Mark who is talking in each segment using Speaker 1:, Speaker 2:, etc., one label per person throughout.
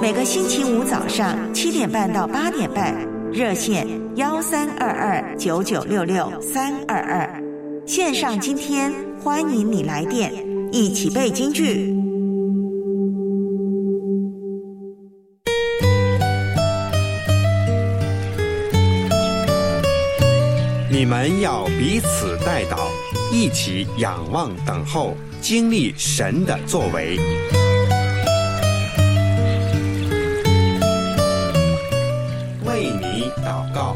Speaker 1: 每个星期五早上7点半到8点半，热线13229966-322。线上今天欢迎你来电，一起背金句。
Speaker 2: 你们要彼此代祷，一起仰望等候，经历神的作为。为你祷告。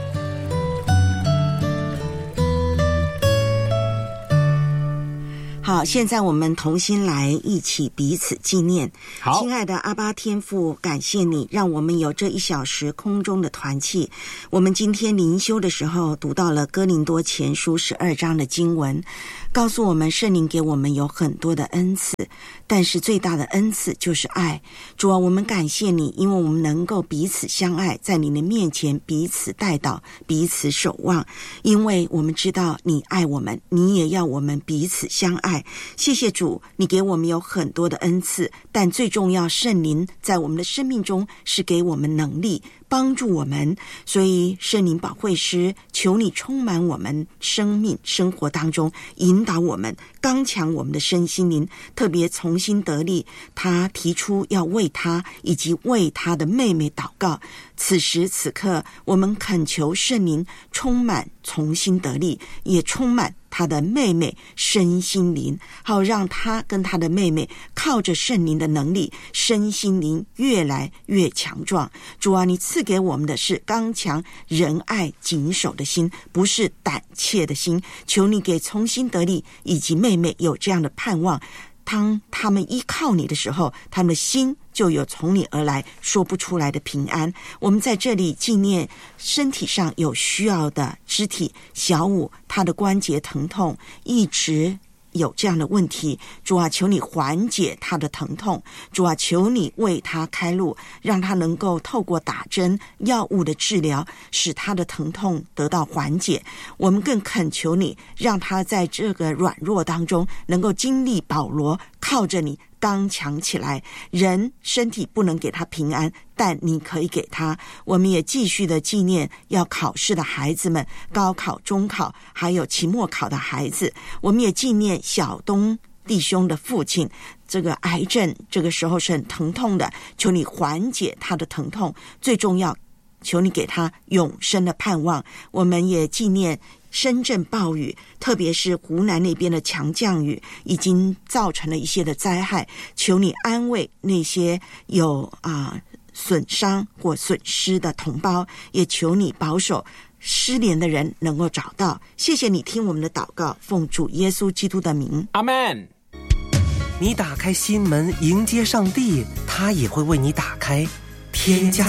Speaker 1: 好，现在我们同心来一起彼此纪念。
Speaker 2: 好，
Speaker 1: 亲爱的阿爸天父，感谢你让我们有这1小时空中的团契。我们今天灵修的时候读到了哥林多前书12章的经文，告诉我们圣灵给我们有很多的恩赐，但是最大的恩赐就是爱。主啊，我们感谢你，因为我们能够彼此相爱，在你的面前彼此代祷，彼此守望，因为我们知道你爱我们，你也要我们彼此相爱。谢谢主，你给我们有很多的恩赐，但最重要，圣灵在我们的生命中是给我们能力，帮助我们。所以圣灵保惠师，求你充满我们生命生活当中，引导我们，刚强我们的身心灵，特别重新得力。他提出要为他以及为他的妹妹祷告，此时此刻我们恳求圣灵充满重新得力，也充满他的妹妹身心灵，好让他跟他的妹妹靠着圣灵的能力，身心灵越来越强壮。主啊，你赐给我们的是刚强仁爱谨守的心，不是胆怯的心。求你给重新得力以及妹妹有这样的盼望，当他们依靠你的时候，他们的心就有从你而来说不出来的平安。我们在这里纪念身体上有需要的肢体，小五他的关节疼痛一直有这样的问题，主啊，求你缓解他的疼痛，主啊，求你为他开路，让他能够透过打针药物的治疗，使他的疼痛得到缓解。我们更恳求你，让他在这个软弱当中能够经历保罗靠着你刚强起来。人身体不能给他平安，但你可以给他。我们也继续的纪念要考试的孩子们，高考中考还有期末考的孩子。我们也纪念小东弟兄的父亲，这个癌症这个时候是很疼痛的，求你缓解他的疼痛，最重要求你给他永生的盼望。我们也纪念深圳暴雨，特别是湖南那边的强降雨已经造成了一些的灾害，求你安慰那些有损伤或损失的同胞，也求你保守失联的人能够找到。谢谢你听我们的祷告，奉主耶稣基督的名，
Speaker 2: 阿们。
Speaker 3: 你打开心门迎接上帝，他也会为你打开添加